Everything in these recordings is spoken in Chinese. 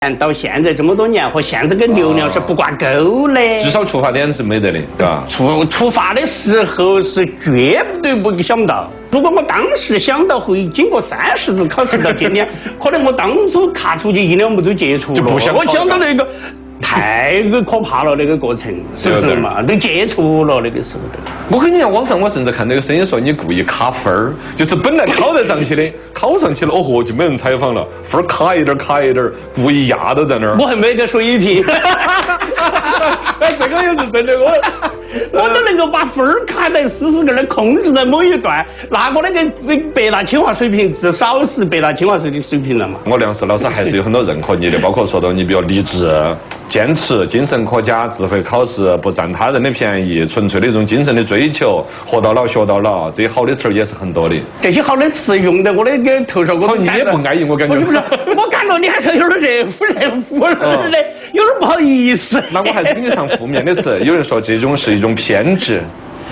到现在这么多年和现在跟流量是不挂钩的。 至少出发点是没得的，对吧？ 出发的时候是绝对不想不到。如果我当时想到会经过30次考试到今天，可能我当初卡出去1两步就结束了。 就不想我想到那个。太可怕了，那个过程是不是嘛？都接触了那个时候的。 我跟你讲，网上我甚至看到有声音说你故意卡分儿，就是本来考得上去的，考上去了，哦豁，就没人采访了，分儿卡一点，故意压到在那儿。 我还没个水平。 哎，这个也是真的， 我都能够把分儿卡在死死个的控制在某一段，那我那个北大清华水平至少是北大清华水平了嘛。 我梁实老师还是有很多认可你的，包括说到你比较励志。坚持、精神可嘉、智慧考试，不占他人的便宜，纯粹的一种精神的追求，活到老学到老，这些好的词儿也是很多的。 这些好的词用在我的个头上， 你也不安逸，我感觉。 不是，我感到你还是有点热乎的，有点不好意思。 那我还是给你上负面的词，有人说这种是一种偏执。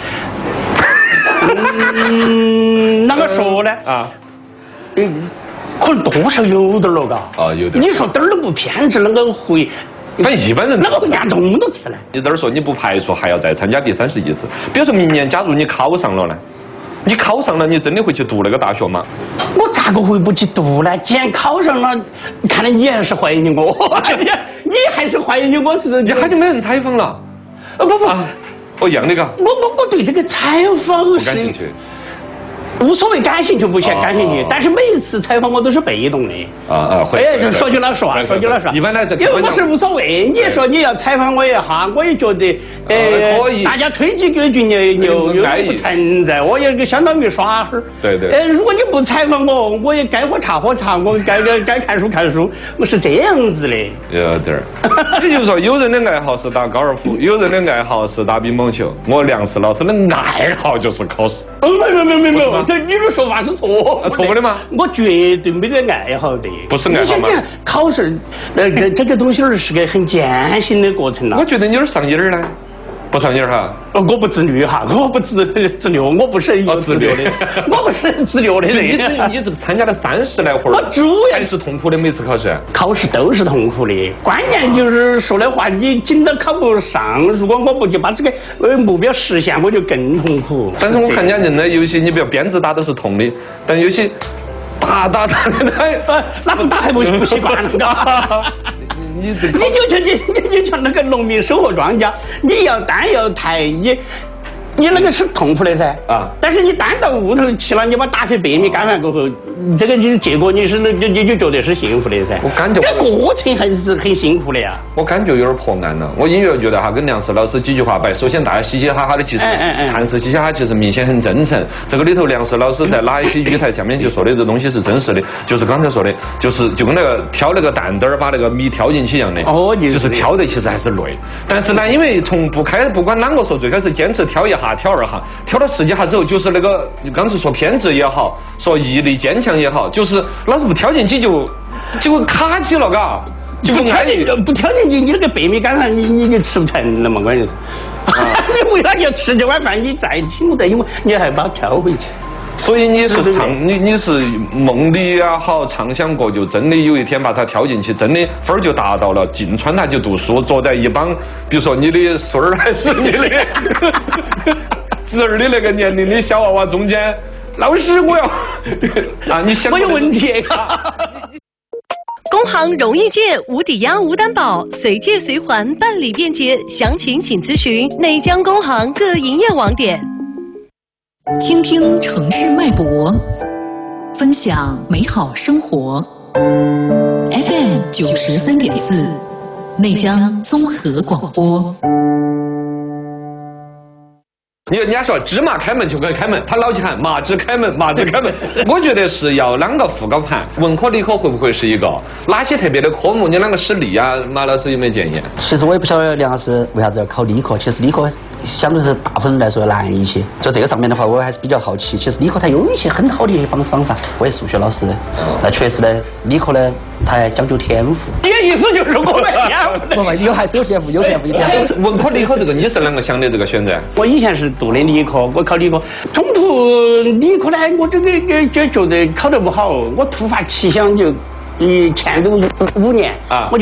啷个说呢？可能多少有点了，嘎。有点。你说点儿都不偏执，啷个会？ 反正一般人啷个会干这么多次呢？ 你这儿说你不排除还要再参加第31次，比如说明年假如你考上了呢？你考上了，你真的会去读那个大学吗？ 我咋个会不去读呢？既然考上了，看来你还是怀疑我，你还是怀疑我是？ 你还就没人采访了？不，一样的嘎。 我对这个采访是。 不感兴趣。 无所谓感兴趣不感兴趣，但是每一次采访我都是被动的。会。说句老实话， 一般来说， 因为我是无所谓。你说你要采访我一下，我也觉得， 可以。 大家推几句又不存在，我也相当于耍会儿。 对。 如果你不采访我，我也该喝茶喝茶，我该看书看书，我是这样子的。 有点儿。也就是说，有人的爱好是打高尔夫，有人的爱好是打乒乓球。我梁实老师的爱好就是考试。 没有。你的说法是错的吗？ 我绝对没得爱好的， 不是爱好吗？ 考试，这个东西是个很艰辛的过程呐。 我觉得你有点上瘾儿呢，不上瘾哈？ 我不自律哈，我不自律，我不是有自律的，我不是自律的人。 你这个参加了30来回， 我主要还是痛苦的每次考试。 考试都是痛苦的，关键就是说的话，你紧都考不上。如果我不就把这个目标实现，我就更痛苦。 但是我看见人呢，有些你比如鞭子打都是痛的，但有些打的， 那不打还不习惯了。你就像那个农民收获庄稼，你要担要抬，你那个是痛苦的噻但是你担到屋头去了，你把打成白米干饭过后，这个就是结果，你就觉得是幸福的噻。 我感觉这过程还是很辛苦的呀。 我感觉有点破案了。我隐约觉得哈，跟梁实老师几句话摆，首先大家嘻嘻哈哈的，其实看似嘻嘻哈哈，其实明显很真诚。这个里头，梁实老师在哪一些语台下面就说的这东西是真实的，就是刚才说的，就跟那个挑那个蛋蛋儿把那个米挑进去一样的。就是挑的其实还是累。但是呢，因为从不管啷个说，最开始坚持挑一下。挑2下，挑了10几下之后，就是那个刚才说偏执也好，说毅力坚强也好，就是老是不挑进去就卡起了，嘎，就不挑进去， 你那个白米干饭你就吃不成了嘛，关键是。你为了要吃这碗饭，你再辛苦再辛苦，你还把它挑回去。 所以你是你是梦里也好，畅想过就真的有一天把它挑进去，真的分儿就达到了，进川大就读书，坐在一帮，比如说你的孙儿还是你的侄儿的那个年龄的小娃娃中间，老师我要你想我有问题工行容易借，无抵押无担保，随借随还办理便捷，详情请咨询内江工行各营业网点。 倾听城市脉搏，分享美好生活。FM 93.4，内江综合广播。 人家说芝麻开门就可以开门，他老去喊麻枝开门，麻枝开门。我觉得是要啷个复个盘，文科理科会不会是一个哪些特别的科目？你啷个使力啊？马老师有没有建议？ 其实我也不晓得梁老师为啥子要考理科，其实理科相对是大部分人来说要难一些。就这个上面的话，我还是比较好奇。其实理科它有一些很好的一些方式方法。我也数学老师，那确实呢，理科呢，它还讲究天赋。 你的意思就是我们天赋？ 有还是有天赋，有天赋。 文科理科这个你是啷个想的？这个选择？ 我以前是读的理科，我考理科，中途理科呢，我这个就觉得考得不好，我突发奇想就前5年我就